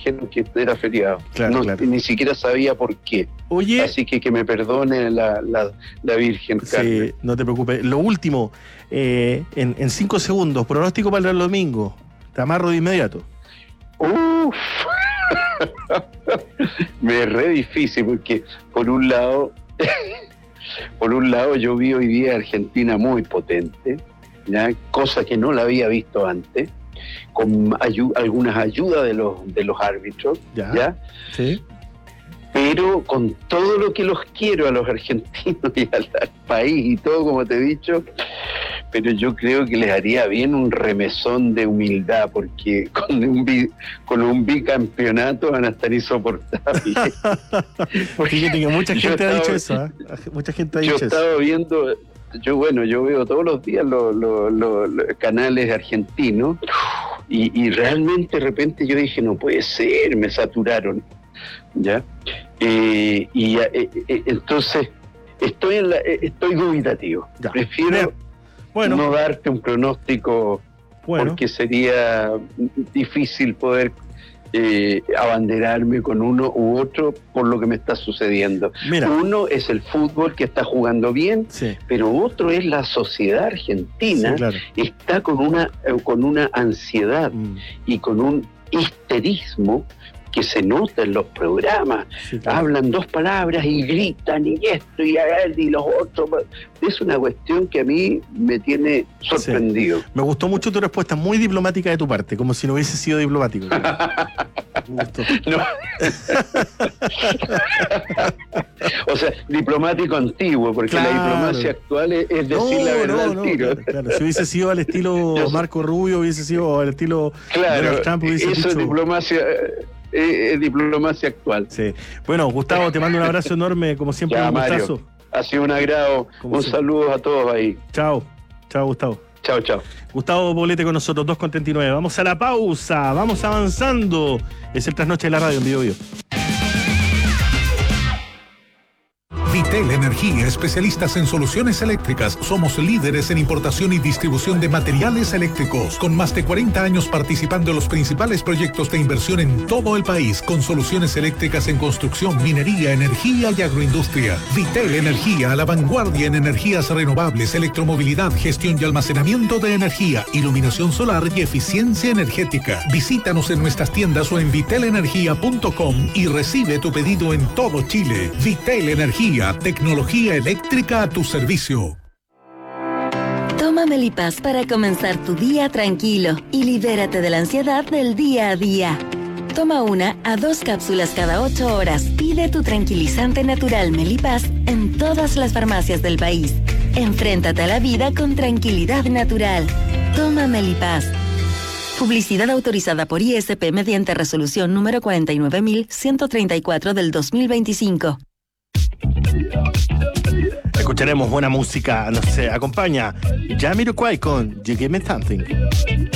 dijeron que era feriado. Claro, claro. Ni siquiera sabía por qué. Oye, así que me perdone la Virgen Carmen. Sí, no te preocupes. Lo último, en 5 segundos, pronóstico para el domingo. Te amarro de inmediato. Uf. Me es re difícil porque por un lado yo vi hoy día a Argentina muy potente, ¿ya? Cosa que no la había visto antes, con algunas ayudas de los árbitros, ¿ya? Sí. Pero con todo lo que los quiero a los argentinos y al país y todo, como te he dicho, pero yo creo que les haría bien un remesón de humildad, porque con un bicampeonato van a estar insoportables. Fíjate que mucha gente ha dicho eso, ¿eh? Mucha gente ha dicho eso. Yo estaba viendo, yo veo todos los días los canales argentinos y realmente de repente yo dije, no puede ser, me saturaron, ¿ya? Entonces estoy dubitativo. Ya. Prefiero no darte un pronóstico, porque sería difícil poder abanderarme con uno u otro por lo que me está sucediendo. Mira, uno es el fútbol, que está jugando bien, sí, pero otro es la sociedad argentina, sí, claro, está con una ansiedad y con un histerismo que se nota en los programas, sí, claro, hablan 2 palabras y gritan y esto y los otros. Es una cuestión que a mí me tiene sorprendido. Sí. Me gustó mucho tu respuesta, muy diplomática de tu parte, como si no hubiese sido diplomático. Me gustó. O sea, diplomático antiguo, porque claro, la diplomacia actual es decir la verdad al tiro. Claro. Si hubiese sido al estilo Marco Rubio, hubiese sido al estilo Donald Trump, hubiese eso dicho... es diplomacia actual. Sí. Bueno, Gustavo, te mando un abrazo enorme, como siempre, ya, un gustazo. Mario, ha sido un agrado. Un saludo a todos ahí. Chao, Gustavo. Chao. Gustavo Poblete con nosotros, 2:39. Vamos a la pausa, vamos avanzando. Es el Trasnoche de la Radio en Vivo Vivo. Vitel Energía, especialistas en soluciones eléctricas. Somos líderes en importación y distribución de materiales eléctricos, con más de 40 años participando en los principales proyectos de inversión en todo el país, con soluciones eléctricas en construcción, minería, energía y agroindustria. Vitel Energía, a la vanguardia en energías renovables, electromovilidad, gestión y almacenamiento de energía, iluminación solar y eficiencia energética. Visítanos en nuestras tiendas o en vitelenergia.com y recibe tu pedido en todo Chile. Vitel Energía, tecnología eléctrica a tu servicio. Toma Melipaz para comenzar tu día tranquilo y libérate de la ansiedad del día a día. Toma 1 a 2 cápsulas cada 8 horas. Pide tu tranquilizante natural Melipaz en todas las farmacias del país. Enfréntate a la vida con tranquilidad natural. Toma Melipaz. Publicidad autorizada por ISP mediante resolución número 49.134 del 2025. Escucharemos buena música, no sé, acompaña Jamiroquai con You Give Me Something.